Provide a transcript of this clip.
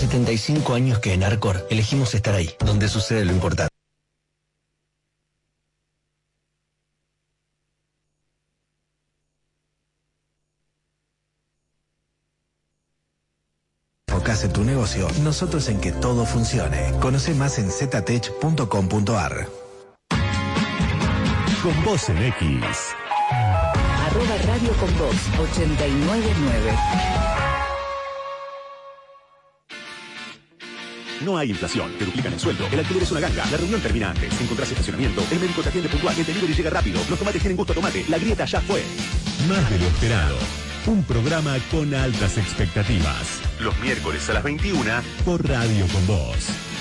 75 años que en Arcor elegimos estar ahí, donde sucede lo importante. En tu negocio, nosotros en que todo funcione. Conoce más en ztech.com.ar. Con Vos en X. @Radio con Vos 899. No hay inflación, te duplican el sueldo, el alquiler es una ganga, la reunión termina antes, encontrás estacionamiento, el médico te atiende puntual, el delivery llega rápido, los tomates tienen gusto a tomate, la grieta ya fue. Más de lo esperado. Un programa con altas expectativas. Los miércoles a las 21 por Radio con Vos.